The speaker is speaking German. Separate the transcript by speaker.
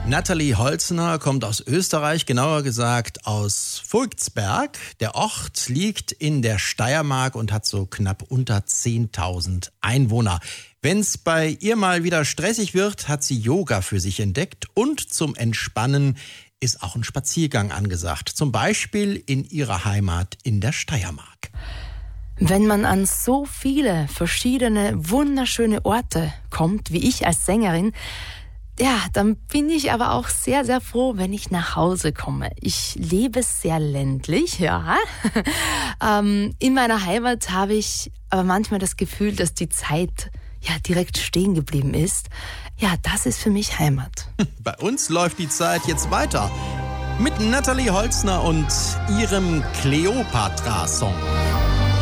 Speaker 1: Nathalie Holzner kommt aus Österreich, genauer gesagt aus Vogtsberg. Der Ort liegt in der Steiermark und hat so knapp unter 10.000 Einwohner. Wenn es bei ihr mal wieder stressig wird, hat sie Yoga für sich entdeckt und zum Entspannen ist auch ein Spaziergang angesagt. Zum Beispiel in ihrer Heimat in der Steiermark.
Speaker 2: Wenn man an so viele verschiedene, wunderschöne Orte kommt, wie ich als Sängerin, ja, dann bin ich aber auch sehr, sehr froh, wenn ich nach Hause komme. Ich lebe sehr ländlich, ja. In meiner Heimat habe ich aber manchmal das Gefühl, dass die Zeit ja direkt stehen geblieben ist. Ja, das ist für mich Heimat.
Speaker 1: Bei uns läuft die Zeit jetzt weiter mit Nathalie Holzner und ihrem Kleopatra-Song.